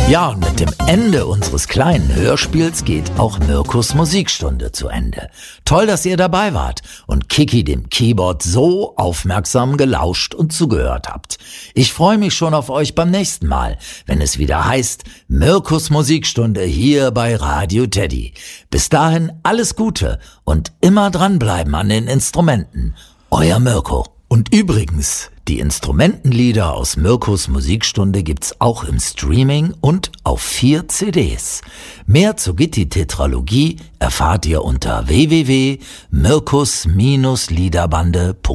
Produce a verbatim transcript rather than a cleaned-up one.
Ja, und mit dem Ende unseres kleinen Hörspiels geht auch Mirkus Musikstunde zu Ende. Toll, dass ihr dabei wart und Kiki dem Keyboard so aufmerksam gelauscht und zugehört habt. Ich freue mich schon auf euch beim nächsten Mal, wenn es wieder heißt Mirkus Musikstunde hier bei Radio Teddy. Bis dahin alles Gute und immer dranbleiben an den Instrumenten. Euer Mirko. Und übrigens, die Instrumentenlieder aus Mirkus Musikstunde gibt's auch im Streaming und auf vier C Ds. Mehr zur Gitti-Tetralogie erfahrt ihr unter w w w punkt mirkus Liederbande punkt de.